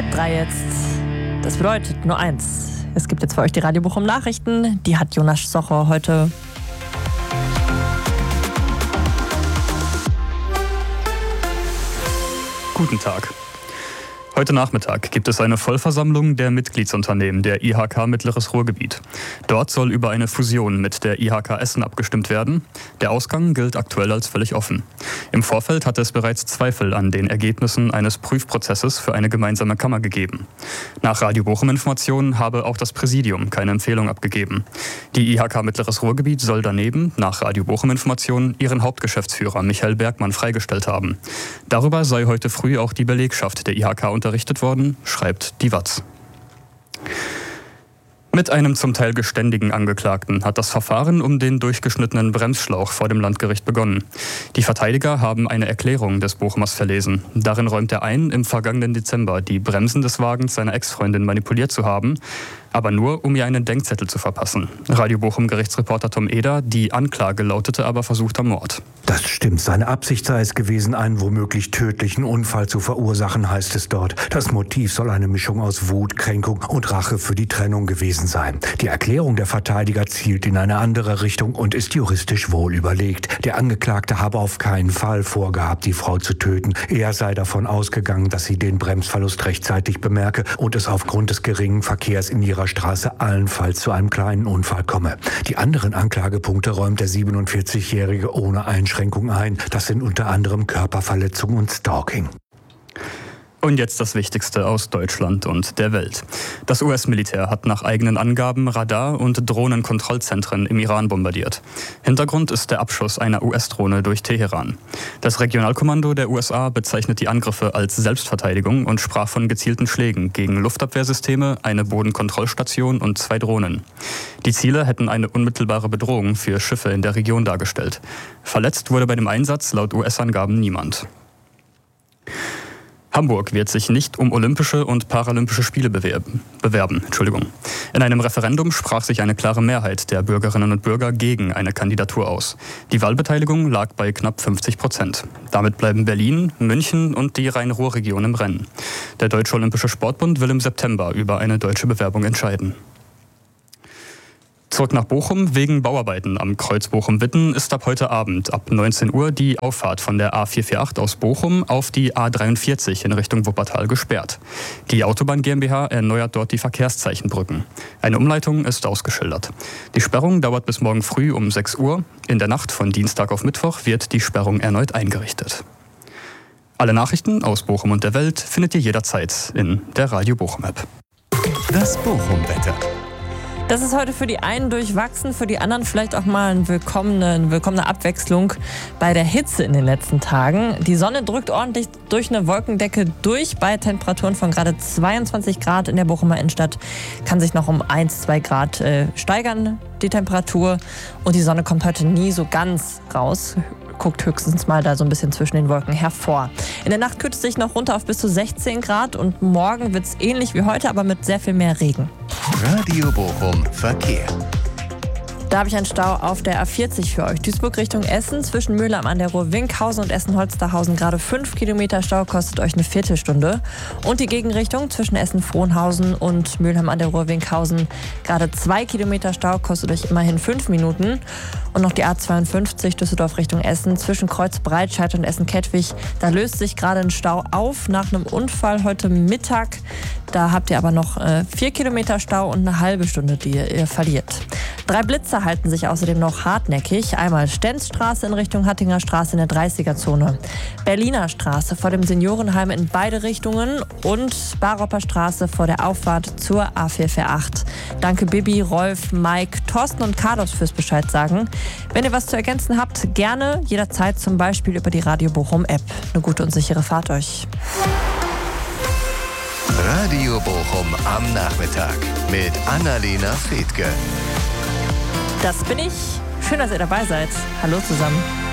3 jetzt. Das bedeutet nur eins. Es gibt jetzt für euch die Radio Bochum Nachrichten. Die hat Jonas Socher heute. Guten Tag. Heute Nachmittag gibt es eine Vollversammlung der Mitgliedsunternehmen der IHK Mittleres Ruhrgebiet. Dort soll über eine Fusion mit der IHK Essen abgestimmt werden. Der Ausgang gilt aktuell als völlig offen. Im Vorfeld hatte es bereits Zweifel an den Ergebnissen eines Prüfprozesses für eine gemeinsame Kammer gegeben. Nach Radio Bochum Informationen habe auch das Präsidium keine Empfehlung abgegeben. Die IHK Mittleres Ruhrgebiet soll daneben, nach Radio Bochum Informationen, ihren Hauptgeschäftsführer Michael Bergmann freigestellt haben. Darüber sei heute früh auch die Belegschaft der IHK unterrichtet worden, schreibt die WAZ. Mit einem zum Teil geständigen Angeklagten hat das Verfahren um den durchgeschnittenen Bremsschlauch vor dem Landgericht begonnen. Die Verteidiger haben eine Erklärung des Bochumers verlesen. Darin räumt er ein, im vergangenen Dezember die Bremsen des Wagens seiner Ex-Freundin manipuliert zu haben, aber nur, um ihr einen Denkzettel zu verpassen. Radio Bochum Gerichtsreporter Tom Eder, die Anklage lautete aber versuchter Mord. Das stimmt, seine Absicht sei es gewesen, einen womöglich tödlichen Unfall zu verursachen, heißt es dort. Das Motiv soll eine Mischung aus Wut, Kränkung und Rache für die Trennung gewesen sein. Die Erklärung der Verteidiger zielt in eine andere Richtung und ist juristisch wohl überlegt. Der Angeklagte habe auf keinen Fall vorgehabt, die Frau zu töten. Er sei davon ausgegangen, dass sie den Bremsverlust rechtzeitig bemerke und es aufgrund des geringen Verkehrs in ihrer Straße allenfalls zu einem kleinen Unfall komme. Die anderen Anklagepunkte räumt der 47-Jährige ohne Einschränkung ein. Das sind unter anderem Körperverletzung und Stalking. Und jetzt das Wichtigste aus Deutschland und der Welt. Das US-Militär hat nach eigenen Angaben Radar- und Drohnenkontrollzentren im Iran bombardiert. Hintergrund ist der Abschuss einer US-Drohne durch Teheran. Das Regionalkommando der USA bezeichnet die Angriffe als Selbstverteidigung und sprach von gezielten Schlägen gegen Luftabwehrsysteme, eine Bodenkontrollstation und 2 Drohnen. Die Ziele hätten eine unmittelbare Bedrohung für Schiffe in der Region dargestellt. Verletzt wurde bei dem Einsatz laut US-Angaben niemand. Hamburg wird sich nicht um Olympische und Paralympische Spiele bewerben. In einem Referendum sprach sich eine klare Mehrheit der Bürgerinnen und Bürger gegen eine Kandidatur aus. Die Wahlbeteiligung lag bei knapp 50%. Damit bleiben Berlin, München und die Rhein-Ruhr-Region im Rennen. Der Deutsche Olympische Sportbund will im September über eine deutsche Bewerbung entscheiden. Zurück nach Bochum. Wegen Bauarbeiten am Kreuz Bochum-Witten ist ab heute Abend ab 19 Uhr die Auffahrt von der A448 aus Bochum auf die A43 in Richtung Wuppertal gesperrt. Die Autobahn GmbH erneuert dort die Verkehrszeichenbrücken. Eine Umleitung ist ausgeschildert. Die Sperrung dauert bis morgen früh um 6 Uhr. In der Nacht von Dienstag auf Mittwoch wird die Sperrung erneut eingerichtet. Alle Nachrichten aus Bochum und der Welt findet ihr jederzeit in der Radio Bochum App. Das Bochum-Wetter. Das ist heute für die einen durchwachsen, für die anderen vielleicht auch mal eine willkommene Abwechslung bei der Hitze in den letzten Tagen. Die Sonne drückt ordentlich durch eine Wolkendecke durch bei Temperaturen von gerade 22 Grad in der Bochumer Innenstadt. Kann sich noch um 1-2 Grad steigern, die Temperatur. Und die Sonne kommt heute nie so ganz raus. Guckt höchstens mal da so ein bisschen zwischen den Wolken hervor. In der Nacht kühlt es sich noch runter auf bis zu 16 Grad und morgen wird es ähnlich wie heute, aber mit sehr viel mehr Regen. Radio Bochum Verkehr. Da habe ich einen Stau auf der A40 für euch. Duisburg Richtung Essen, zwischen Mühlheim an der Ruhr, Winkhausen und Essen-Holsterhausen. Gerade 5 Kilometer Stau, kostet euch eine Viertelstunde. Und die Gegenrichtung zwischen Essen-Frohnhausen und Mühlheim an der Ruhr, Winkhausen. Gerade 2 Kilometer Stau, kostet euch immerhin 5 Minuten. Und noch die A52 Düsseldorf Richtung Essen, zwischen Kreuz-Breitscheid und Essen-Kettwig. Da löst sich gerade ein Stau auf nach einem Unfall heute Mittag. Da habt ihr aber noch 4 Kilometer Stau und eine halbe Stunde, die ihr verliert. 3 Blitze halten sich außerdem noch hartnäckig. Einmal Stenzstraße in Richtung Hattinger Straße in der 30er-Zone. Berliner Straße vor dem Seniorenheim in beide Richtungen und Baropper Straße vor der Auffahrt zur A448. Danke Bibi, Rolf, Mike, Thorsten und Carlos fürs Bescheid sagen. Wenn ihr was zu ergänzen habt, gerne jederzeit zum Beispiel über die Radio Bochum App. Eine gute und sichere Fahrt euch. Radio Bochum am Nachmittag mit Annalena Fethke. Das bin ich. Schön, dass ihr dabei seid. Hallo zusammen.